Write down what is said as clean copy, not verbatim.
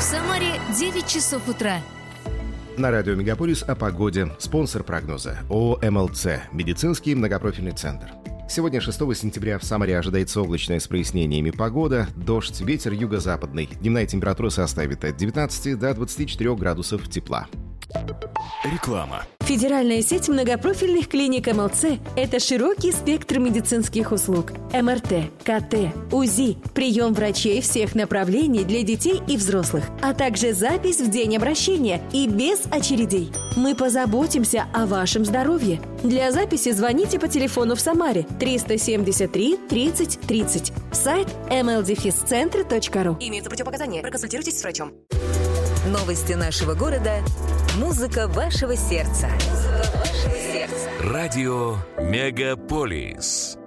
В Самаре 9 часов утра. На радио «Мегаполис» о погоде. Спонсор прогноза ООО «МЛЦ» – медицинский многопрофильный центр. Сегодня, 6 сентября, в Самаре ожидается облачная с прояснениями погода, дождь, ветер юго-западный. Дневная температура составит от 19 до 24 градусов тепла. Реклама. Федеральная сеть многопрофильных клиник МЛЦ – это широкий спектр медицинских услуг. МРТ, КТ, УЗИ, прием врачей всех направлений для детей и взрослых, а также запись в день обращения и без очередей. Мы позаботимся о вашем здоровье. Для записи звоните по телефону в Самаре 373 30 30. Сайт mldefiscentr.ru. Имеются противопоказания. Проконсультируйтесь с врачом. Новости нашего города. Музыка вашего сердца. Радио «Мегаполис».